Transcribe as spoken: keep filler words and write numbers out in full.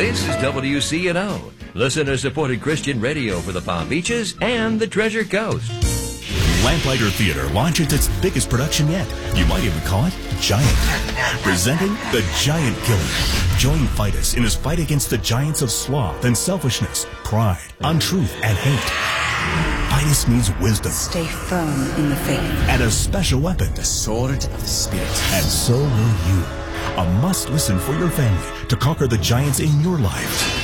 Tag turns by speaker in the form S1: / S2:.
S1: This is W C N O, listener-supported Christian radio for the Palm Beaches and the Treasure Coast.
S2: Lamplighter Theater launches its biggest production yet. You might even call it Giant. Presenting The Giant Killer. Join Fidus in his fight against the giants of sloth and selfishness, pride, untruth, and hate. Fidus needs wisdom.
S3: Stay firm in the faith.
S2: And a special weapon.
S4: The sword of the Spirit.
S2: And so will you. A must-listen for your family to conquer the giants in your life.